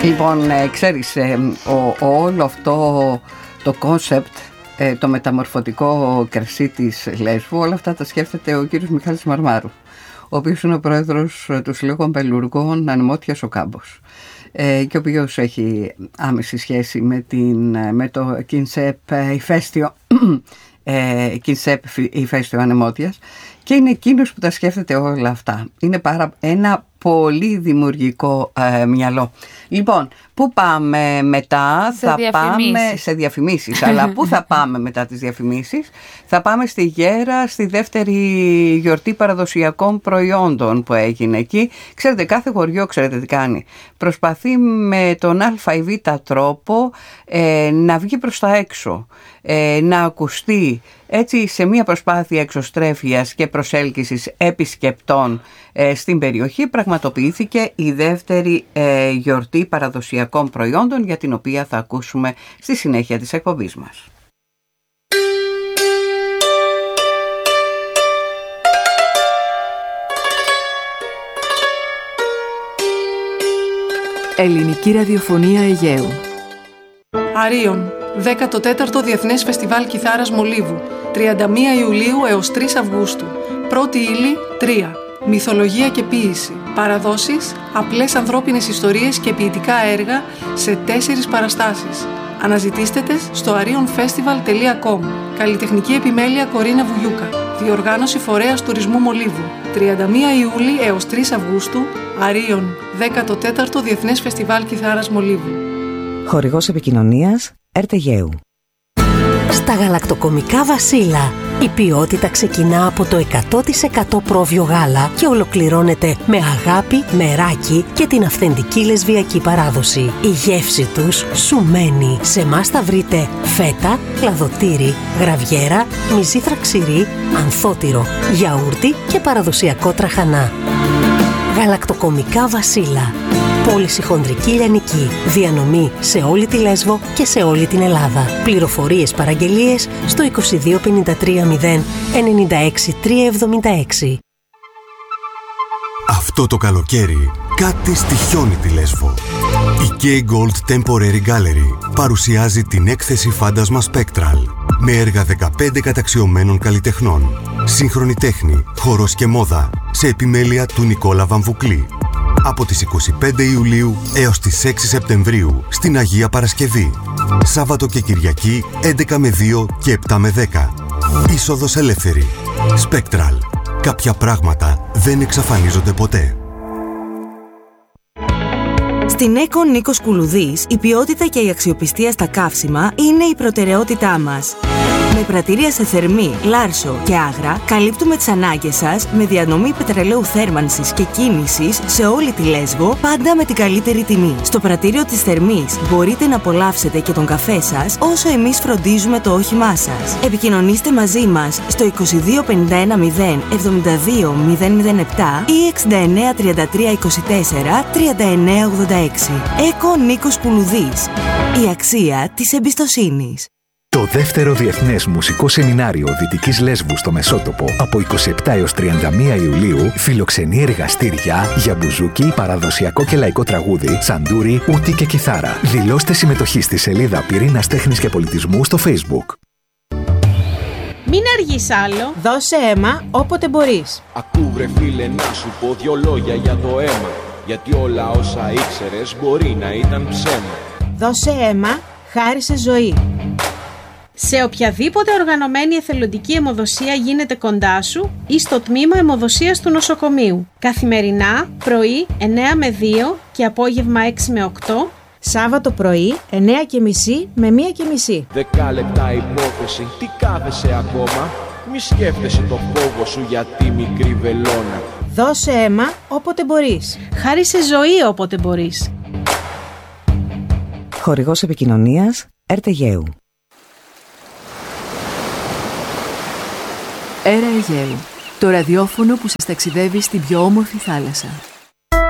Λοιπόν, ξέρεις, όλο αυτό το κόνσεπτ, το μεταμορφωτικό κρασί της Λέσβου, όλα αυτά τα σκέφτεται ο κύριος Μιχάλης Μαρμάρου, ο οποίος είναι ο πρόεδρος του Συλλόγου Αμπελουργών Ανεμότιας ο Κάμπος, και ο οποίος έχει άμεση σχέση με το Κινσέπ ηφαίστειο Ανεμότιας, και είναι εκείνος που τα σκέφτεται όλα αυτά. Είναι ένα πολύ δημιουργικό μυαλό. Λοιπόν, πού πάμε μετά? Πάμε σε διαφημίσεις. Αλλά πού θα πάμε μετά τις διαφημίσεις? Θα πάμε στη Γέρα, στη δεύτερη γιορτή παραδοσιακών προϊόντων που έγινε εκεί. Ξέρετε, κάθε χωριό, ξέρετε τι κάνει? Προσπαθεί με τον α ή β τρόπο να βγει προς τα έξω, να ακουστεί. Έτσι, σε μια προσπάθεια εξωστρέφειας και προσέλκυσης επισκεπτών στην περιοχή, πραγματοποιήθηκε η δεύτερη γιορτή παραδοσιακών προϊόντων, για την οποία θα ακούσουμε στη συνέχεια της εκπομπής μας. Ελληνική ραδιοφωνία Αιγαίου. Αρίων, 14ο Διεθνές Φεστιβάλ Κιθάρας Μολύβου, 31 Ιουλίου έως 3 Αυγούστου. Πρώτη ύλη 3. Μυθολογία και ποίηση. Παραδόσεις, απλές ανθρώπινες ιστορίες και ποιητικά έργα σε 4 παραστάσεις. Αναζητήστε τες στο arionfestival.com. Καλλιτεχνική επιμέλεια Κορίνα Βουγιούκα. Διοργάνωση Φορέας Τουρισμού Μολύβου. 31 Ιούλη έως 3 Αυγούστου. Αρίων, 14ο Διεθνές Φεστιβάλ Κιθάρας Μολύβου. Χορηγός επικοινωνίας Αιγαίου. Στα γαλακτοκομικά Βασίλα, η ποιότητα ξεκινά από το 100% πρόβιο γάλα και ολοκληρώνεται με αγάπη, μεράκι και την αυθεντική λεσβιακή παράδοση. Η γεύση τους σου μένει. Σε εμάς θα βρείτε φέτα, κλαδοτήρι, γραβιέρα, μυζήθρα ξηρή, ανθότυρο, γιαούρτι και παραδοσιακό τραχανά. Γαλακτοκομικά Βασίλα. Πώληση χονδρική λιανική. Διανομή σε όλη τη Λέσβο και σε όλη την Ελλάδα. Πληροφορίες, παραγγελίες στο 2253 096 376. Αυτό το καλοκαίρι κάτι στοιχιώνει τη Λέσβο. Η K-Gold Temporary Gallery παρουσιάζει την έκθεση Φάντασμα Spectral με έργα 15 καταξιωμένων καλλιτεχνών. Σύγχρονη τέχνη, χορός και μόδα σε επιμέλεια του Νικόλα Βαμβουκλή. Από τις 25 Ιουλίου έως τις 6 Σεπτεμβρίου στην Αγία Παρασκευή. Σάββατο και Κυριακή 11 με 2 και 7 με 10. Είσοδος ελεύθερη. Spectral. Κάποια πράγματα δεν εξαφανίζονται ποτέ. Στην ΕΚΟ Νίκος Κουλουδής, η ποιότητα και η αξιοπιστία στα καύσιμα είναι η προτεραιότητά μας. Με πρατήρια σε Θερμή, Λάρσο και Άγρα, καλύπτουμε τις ανάγκες σας με διανομή πετρελαίου θέρμανσης και κίνησης σε όλη τη Λέσβο, πάντα με την καλύτερη τιμή. Στο πρατήριο της Θερμής μπορείτε να απολαύσετε και τον καφέ σας, όσο εμείς φροντίζουμε το όχημά σας. Επικοινωνήστε μαζί μας στο 2251 0 72 007 ή 69 33 24 39 86. ΕΚΟ Νίκος Κουλουδής. Η αξία της εμπιστοσύνης. Το δεύτερο Διεθνές Μουσικό Σεμινάριο Δυτικής Λέσβου στο Μεσότοπο από 27 έως 31 Ιουλίου φιλοξενεί εργαστήρια για μπουζούκι, παραδοσιακό και λαϊκό τραγούδι, σαντούρι, ούτι και κιθάρα. Δηλώστε συμμετοχή στη σελίδα Πυρήνας Τέχνης και Πολιτισμού στο Facebook. Μην αργείς άλλο. Δώσε αίμα όποτε μπορείς. Ακού βρε φίλε να σου πω 2 λόγια για το αίμα. Γιατί όλα όσα ήξερες μπορεί να ήταν ψέμα. Δώσε αίμα, χάρισε ζωή. Σε οποιαδήποτε οργανωμένη εθελοντική αιμοδοσία γίνεται κοντά σου ή στο τμήμα αιμοδοσίας του νοσοκομείου. Καθημερινά, πρωί 9 με 2 και απόγευμα 6 με 8. Σάββατο πρωί 9:30 με 1:30. 10 λεπτά υπόθεση, τι κάθεσαι ακόμα? Μη σκέφτεσαι το φόβο σου για τη μικρή βελόνα. Δώσε αίμα όποτε μπορείς. Χάρισε ζωή όποτε μπορείς. Χορηγός επικοινωνίας Αιγαίου. Αιγαίου. Το ραδιόφωνο που σας ταξιδεύει στην πιο όμορφη θάλασσα.